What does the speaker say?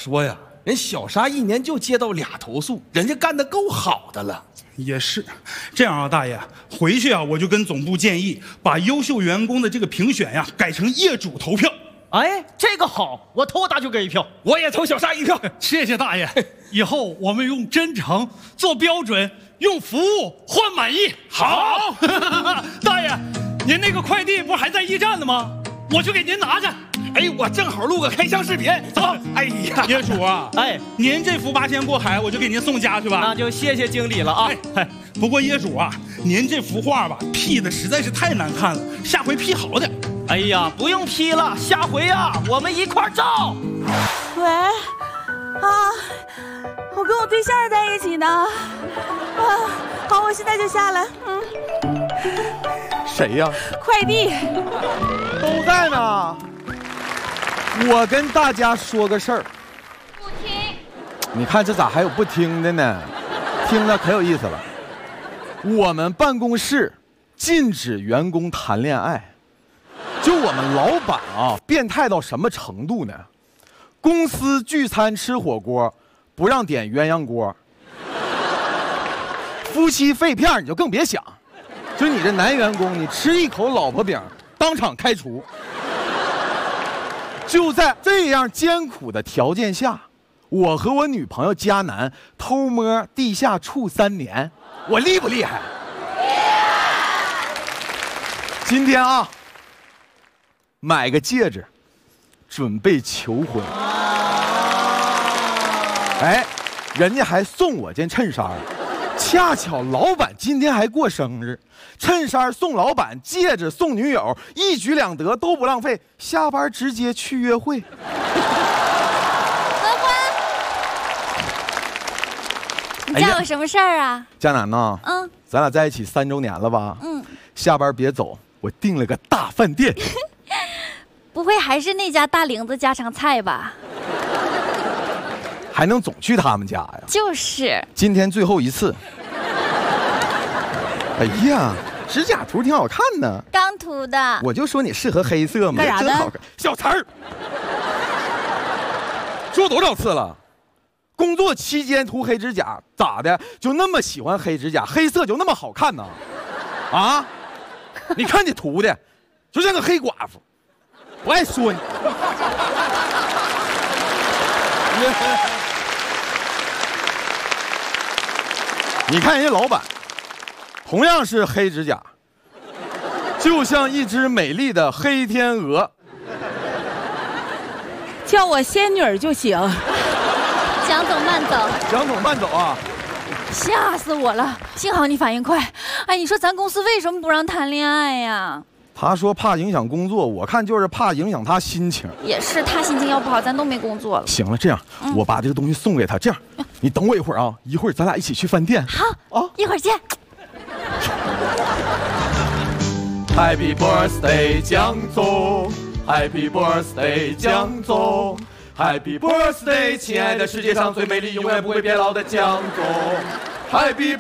说呀，人小沙一年就接到2投诉，人家干得够好的了。 也是，这样啊，大爷，回去啊，我就跟总部建议，把优秀员工的这个评选呀，改成业主投票。 哎，这个好，我投大就给1票， 我也投小沙1票。 谢谢大爷，以后我们用真诚做标准，用服务换满意。 好， 大爷，您那个快递不是还在驿站呢吗？我去给您拿去。 哎，我正好录个开箱视频，走。哎呀， 业主啊， 哎， 您这幅8仙过海，我就给您送家去吧。 那就谢谢经理了啊。 哎，不过业主啊，您这幅画吧，P 的实在是太难看了，下回 P 好点。 哎呀，不用 P 了，下回呀，我们一块儿照。 喂，我跟我对象在一起呢。好，我现在就下来。 谁呀？ 快递都在呢。我跟大家说个事儿。 不听。 你看这咋还有不听的呢？听的可有意思了。我们办公室禁止员工谈恋爱。就我们老板啊，变态到什么程度呢？公司聚餐吃火锅，不让点鸳鸯锅。夫妻肺片你就更别想。就你这男员工，你吃一口老婆饼，当场开除。就在这样艰苦的条件下，我和我女朋友佳楠偷摸地下处3年，我厉不厉害？今天啊，买个戒指，准备求婚。哎，人家还送我件衬衫，恰巧老板今天还过生日，衬衫送老板，戒指送女友，一举两得，都不浪费。下班直接去约会。 合欢，你叫我什么事儿啊？ 佳楠呐，咱俩在一起3周年了吧？下班别走，我订了个大饭店。 不会还是那家大玲子家常菜吧？ 还能总去他们家呀？ 就是。 今天最后一次。哎呀，指甲图挺好看呢。 刚涂的。 我就说你适合黑色嘛， 干啥呢？ 真好看。小词儿，说多少次了？工作期间涂黑指甲咋的？就那么喜欢黑指甲？黑色就那么好看呢？啊？你看你涂的，就像个黑寡妇。不爱说你。你看人家老板，同样是黑指甲，就像一只美丽的黑天鹅。 叫我仙女就行。蒋总慢走。 蒋总慢走啊！ 吓死我了！幸好你反应快。哎，你说咱公司为什么不让谈恋爱呀？ 他说怕影响工作，我看就是怕影响他心情。 也是，他心情要不好，咱都没工作了。 行了，这样，我把这个东西送给他。这样，你等我一会儿啊，一会儿咱俩一起去饭店。 好啊，一会儿见。 Happy birthday， 蒋总 ！Happy birthday， 蒋总 ！Happy birthday， 亲爱的世界上最美丽、永远不会变老的蒋总 ！Happy